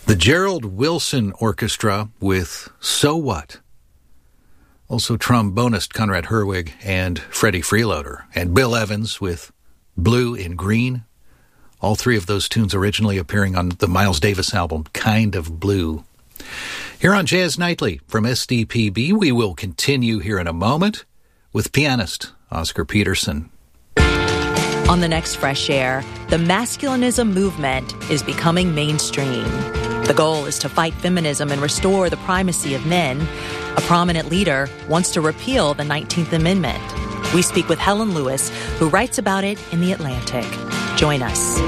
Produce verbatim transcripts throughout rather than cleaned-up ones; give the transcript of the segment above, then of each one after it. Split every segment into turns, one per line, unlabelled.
The Gerald Wilson Orchestra with So What. Also trombonist Conrad Herwig and Freddie Freeloader. And Bill Evans with Blue in Green. All three of those tunes originally appearing on the Miles Davis album, Kind of Blue. Here on Jazz Nightly from S D P B, we will continue here in a moment with pianist Oscar Peterson.
On the next Fresh Air, the masculinism movement is becoming mainstream. The goal is to fight feminism and restore the primacy of men. A prominent leader wants to repeal the nineteenth Amendment. We speak with Helen Lewis, who writes about it in The Atlantic. Join us.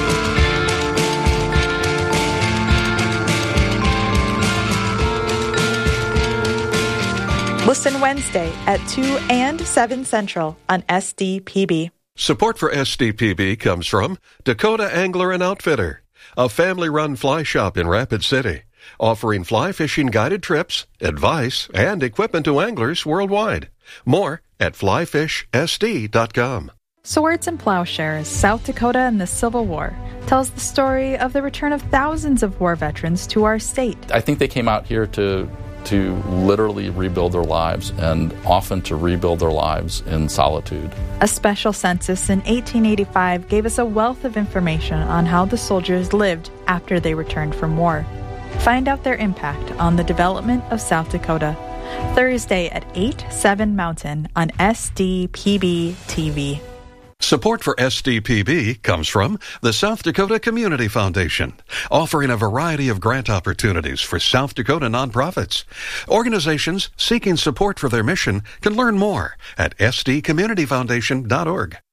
Listen Wednesday at two and seven Central on S D P B.
Support for S D P B comes from Dakota Angler and Outfitter, a family-run fly shop in Rapid City, offering fly fishing guided trips, advice, and equipment to anglers worldwide. More at fly fish S D dot com.
Swords and Plowshares, South Dakota and the Civil War, tells the story of the return of thousands of war veterans to our state.
I think they came out here to to literally rebuild their lives, and often to rebuild their lives in solitude.
A special census in eighteen eighty-five gave us a wealth of information on how the soldiers lived after they returned from war. Find out their impact on the development of South Dakota. Thursday at eight, seven Mountain on S D P B T V.
Support for S D P B comes from the South Dakota Community Foundation, offering a variety of grant opportunities for South Dakota nonprofits. Organizations seeking support for their mission can learn more at S D community foundation dot org.